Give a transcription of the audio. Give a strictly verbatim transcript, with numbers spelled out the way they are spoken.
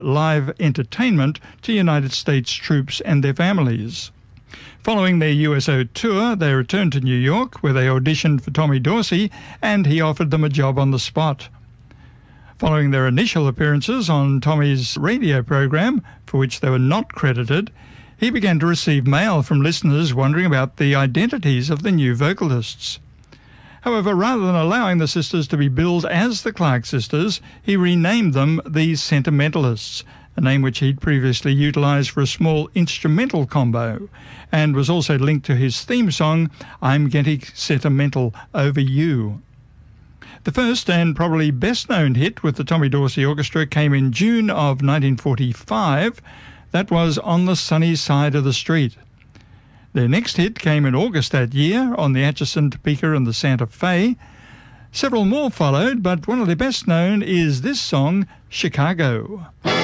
live entertainment to United States troops and their families. Following their U S O tour, they returned to New York, where they auditioned for Tommy Dorsey, and he offered them a job on the spot. Following their initial appearances on Tommy's radio program, for which they were not credited, he began to receive mail from listeners wondering about the identities of the new vocalists. However, rather than allowing the sisters to be billed as the Clark Sisters, he renamed them the Sentimentalists, a name which he'd previously utilised for a small instrumental combo, and was also linked to his theme song, I'm Getting Sentimental Over You. The first and probably best-known hit with the Tommy Dorsey Orchestra came in June of nineteen forty-five. That was On the Sunny Side of the Street. Their next hit came in August that year on the Atchison, Topeka and the Santa Fe. Several more followed, but one of their best known is this song, Chicago.